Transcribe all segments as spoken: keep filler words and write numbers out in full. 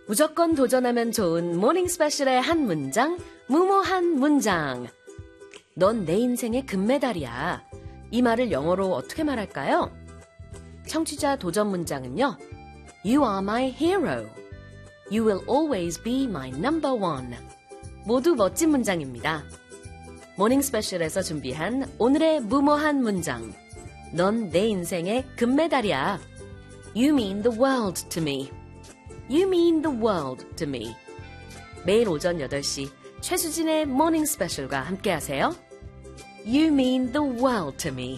무조건 도전하면 좋은 모닝 스페셜의 한 문장, 무모한 문장. 넌 내 인생의 금메달이야. 이 말을 영어로 어떻게 말할까요? 청취자 도전 문장은요. You are my hero. You will always be my number one. 모두 멋진 문장입니다. 모닝 스페셜에서 준비한 오늘의 무모한 문장. 넌 내 인생의 금메달이야. You mean the world to me. You mean the world to me. 매일 오전 여덟 시 최수진의 모닝 스페셜과 함께하세요. You mean the world to me.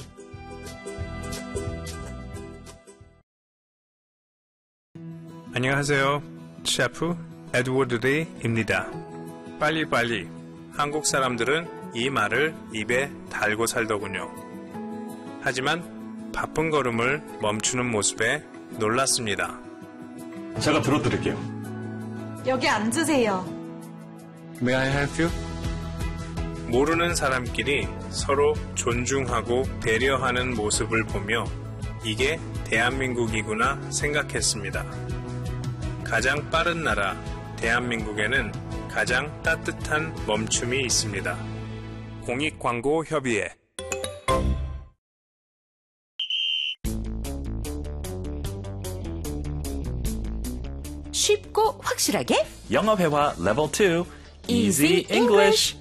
안녕하세요. 셰프 에드워드 리입니다. 빨리빨리. 한국 사람들은 이 말을 입에 달고 살더군요. 하지만 바쁜 걸음을 멈추는 모습에 놀랐습니다. 제가 들어드릴게요. 여기 앉으세요. May I help you? 모르는 사람끼리 서로 존중하고 배려하는 모습을 보며 이게 대한민국이구나 생각했습니다. 가장 빠른 나라 대한민국에는 가장 따뜻한 멈춤이 있습니다. 공익광고협의회. 쉽고 확실하게 영어 회화 레벨 투 Easy English.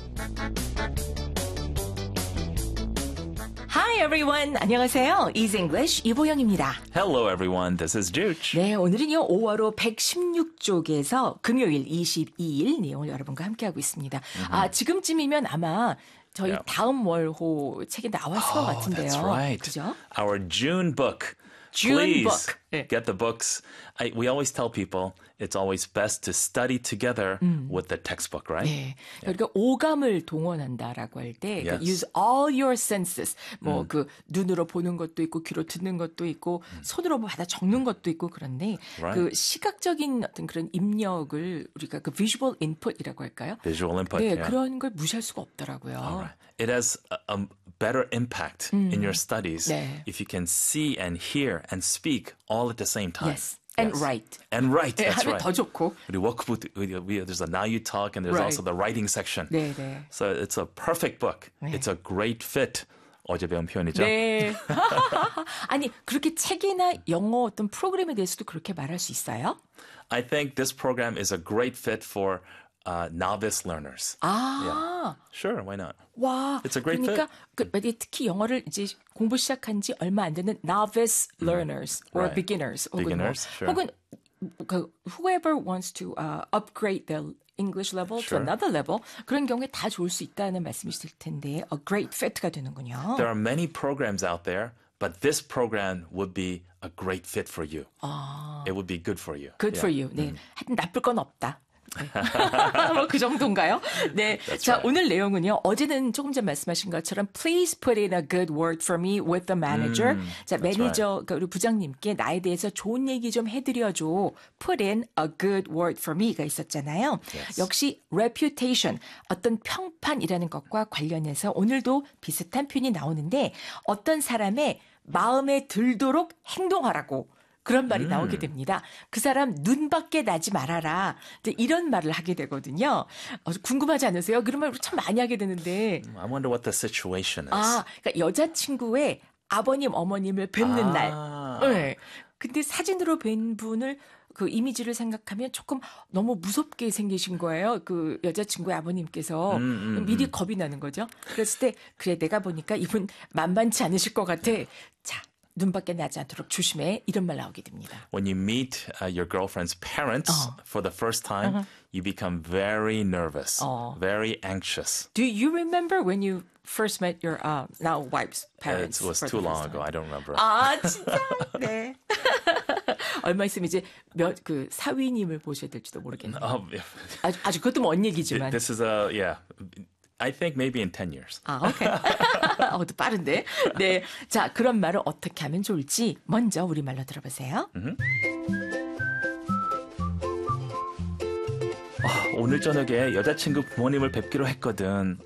Hi everyone. 안녕하세요. Easy English 이보영입니다. Hello everyone, this is Juch. 네, 오늘은요 오월호 백십육 쪽에서 금요일 이십이 일 내용을 여러분과 함께하고 있습니다. Mm-hmm. 아, 지금쯤이면 아마 저희 yeah. 다음 월호 책이 나왔을 것 oh, 같은데요. That's right. 그죠? Our June book. June Please book. 네. get the books. I, we always tell people it's always best to study together 음. with the textbook, right? 네. 그러니까 오감을 동원한다라고 할 때 Yes. use all your senses. 뭐 그 음. 눈으로 보는 것도 있고 귀로 듣는 것도 있고 음. 손으로 받아 적는 것도 있고 그런데 Right. 그 시각적인 어떤 그런 입력을 우리가 그 visual input이라고 할까요? Visual input. 네, yeah. 그런 걸 무시할 수가 없더라고요. Alright. It has a, a better impact 음. in your studies 네. if you can see and hear and speak all at the same time. Yes. And Yes. write. And write. 네, That's 하면 right. 더 좋고. 우리 워크북, there's a Now You Talk and there's Right. also the writing section. 네, 네. So it's a perfect book. 네. It's a great fit. 어제 배운 표현이죠. 네. 아니, 그렇게 책이나 영어 어떤 프로그램에 대해서도 그렇게 말할 수 있어요? I think this program is a great fit for uh, novice learners. 아. Yeah. Sure, why not? 와, It's a great 그러니까 그, 특히 영어를 이제 공부 시작한 지 얼마 안 되는 novice learners or Right. beginners, 혹은, Beginners, 뭐, sure. 혹은 그, whoever wants to uh, upgrade their English level Sure. to another level 그런 경우에 다 좋을 수 있다는 말씀이실 텐데 a great fit가 되는군요. There are many programs out there, but this program would be a great fit for you. 아, It would be good for you. good Yeah. for you. 네, 하여튼 나쁠 건 없다. 뭐 그 정도인가요? 네. 자, right. 오늘 내용은요. 어제는 조금 전 말씀하신 것처럼 please put in a good word for me with the manager. 음, 자, 매니저, 그러니까 우리 부장님께 나에 대해서 좋은 얘기 좀 해드려줘. put in a good word for me가 있었잖아요. Yes. 역시 reputation, 어떤 평판이라는 것과 관련해서 오늘도 비슷한 표현이 나오는데 어떤 사람의 마음에 들도록 행동하라고 그런 말이 음. 나오게 됩니다. 그 사람 눈밖에 나지 말아라. 이제 이런 말을 하게 되거든요. 어, 궁금하지 않으세요? 그런 말 참 많이 하게 되는데. I wonder what the situation is. 아, 그러니까 여자친구의 아버님, 어머님을 뵙는 아. 날. 네. 근데 사진으로 뵌 분을 그 이미지를 생각하면 조금 너무 무섭게 생기신 거예요. 그 여자친구의 아버님께서 음, 음, 미리 음. 겁이 나는 거죠. 그랬을 때 그래 내가 보니까 이분 만만치 않으실 것 같아. 자. 눈밖에 나지 않도록 조심해. 이런 말 나오게 됩니다. When you meet uh, your girlfriend's parents 어. for the first time, Uh-huh. you become very nervous, 어. very anxious. Do you remember when you first met your uh, now wife's parents? It was for too the long first ago. time? I don't remember. 아, 진짜? 네. 얼마 있으면 이제 몇, 그 사위님을 보셔야 될지도 모르겠네요. Um, 아주, 아주 그것도 먼 얘기지만. this is a, yeah, I think maybe in ten years. 아, 오케이. 어, 또 빠른데. 네. 자, 그런 말을 어떻게 하면 좋을지 먼저 우리말로 들어보세요. 오늘 저녁에 여자친구 부모님을 뵙기로 했거든.